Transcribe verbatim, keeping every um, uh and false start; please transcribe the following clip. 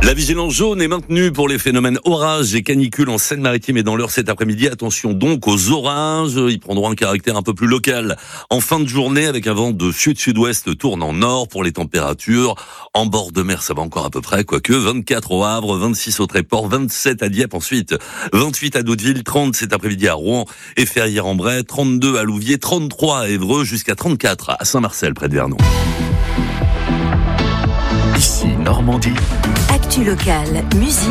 La vigilance jaune est maintenue pour les phénomènes orages et canicules en Seine-Maritime et dans l'Eure cet après-midi. Attention donc aux orages, ils prendront un caractère un peu plus local en fin de journée avec un vent de sud-sud-ouest tournant nord. Pour les températures, en bord de mer ça va encore à peu près, quoique vingt-quatre au Havre, vingt-six au Tréport, vingt-sept à Dieppe ensuite, vingt-huit à Doudeville, trente cet après-midi à Rouen et Ferrières-en-Bray, trente-deux à Louviers, trente-trois à Évreux, jusqu'à trente-quatre à Saint-Marcel près de Vernon. Ici Normandie. Actu locale, musique.